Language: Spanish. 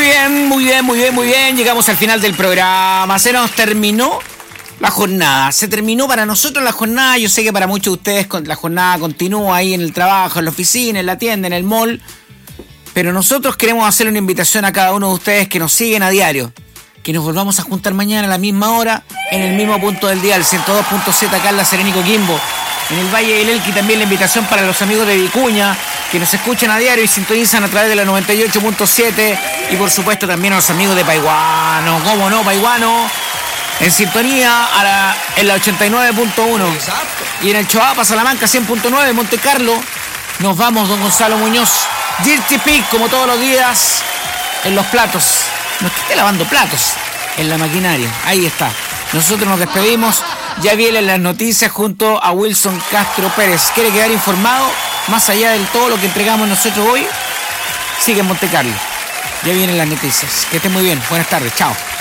Muy bien, muy bien, muy bien, muy bien. Llegamos al final del programa. Se nos terminó la jornada. Se terminó para nosotros la jornada. Yo sé que para muchos de ustedes la jornada continúa ahí en el trabajo, en la oficina, en la tienda, en el mall. Pero nosotros queremos hacerle una invitación a cada uno de ustedes que nos siguen a diario. Que nos volvamos a juntar mañana a la misma hora, en el mismo punto del día, el 102.7 acá en La Serena y Coquimbo. En el Valle del Elqui también la invitación para los amigos de Vicuña, que nos escuchan a diario y sintonizan a través de la 98.7. Y por supuesto también a los amigos de Paiguano, ¿cómo no, Paiguano? En sintonía en la 89.1. Y en el Choapa, Salamanca 100.9, Monte Carlo. Nos vamos, don Gonzalo Muñoz. Dirty Pig, como todos los días, en los platos. No es que esté lavando platos, en la maquinaria. Ahí está. Nosotros nos despedimos. Ya vienen las noticias junto a Wilson Castro Pérez. ¿Quiere quedar informado más allá de todo lo que entregamos nosotros hoy? Sigue en Monte Carlo. Ya vienen las noticias. Que estén muy bien. Buenas tardes. Chao.